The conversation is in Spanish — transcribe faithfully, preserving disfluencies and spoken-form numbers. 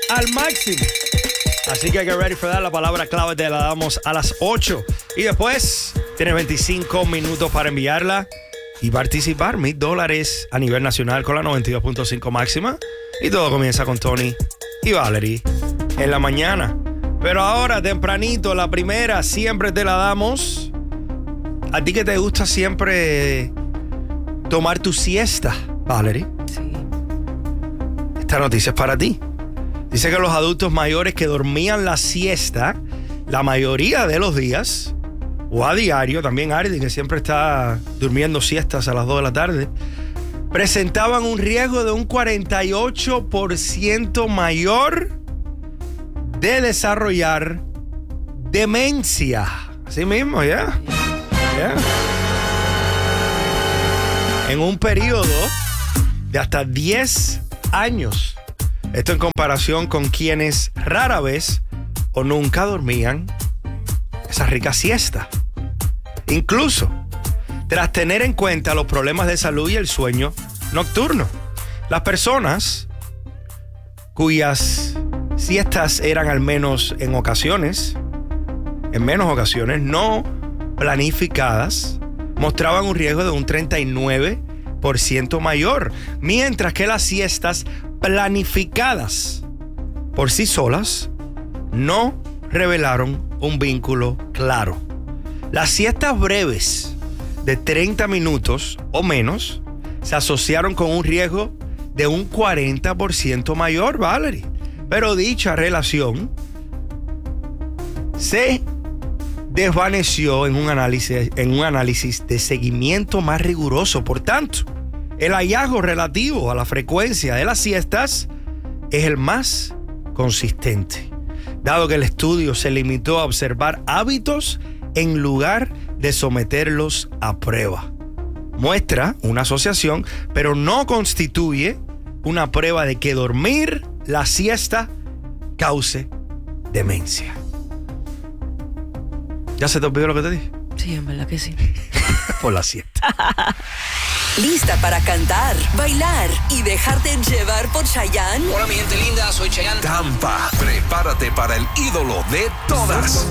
al máximo. Así que get ready for that. La palabra clave te la damos a las ocho. Y después tienes veinticinco minutos para enviarla y participar. Mil dólares a nivel nacional con la noventa y dos punto cinco máxima. Y todo comienza con Tony y Valerie en la mañana. Pero ahora, tempranito, la primera siempre te la damos. A ti que te gusta siempre tomar tu siesta, Valerie. Sí. Esta noticia es para ti. Dice que los adultos mayores que dormían la siesta la mayoría de los días, o a diario, también Ardi, que siempre está durmiendo siestas a las dos de la tarde, presentaban un riesgo de un cuarenta y ocho por ciento mayor de desarrollar demencia. Así mismo, ya. Yeah. Yeah. En un periodo de hasta diez años. Esto en comparación con quienes rara vez o nunca dormían esa rica siesta. Incluso tras tener en cuenta los problemas de salud y el sueño nocturno. Las personas cuyas siestas eran al menos en ocasiones, en menos ocasiones, no planificadas, mostraban un riesgo de un treinta y nueve por ciento mayor, mientras que las siestas planificadas por sí solas no revelaron un vínculo claro. Las siestas breves de treinta minutos o menos se asociaron con un riesgo de un cuarenta por ciento mayor, Valerie. Pero dicha relación se desvaneció en un análisis, en un análisis de seguimiento más riguroso. Por tanto, el hallazgo relativo a la frecuencia de las siestas es el más consistente, dado que el estudio se limitó a observar hábitos en lugar de someterlos a prueba. Muestra una asociación, pero no constituye una prueba de que dormir la siesta cause demencia. ¿Ya se te olvidó lo que te dije? Sí, en verdad que sí. Por la siesta. ¿Lista para cantar, bailar y dejarte llevar por Chayanne? Hola mi gente linda, soy Chayanne. Tampa, prepárate para el ídolo de todas.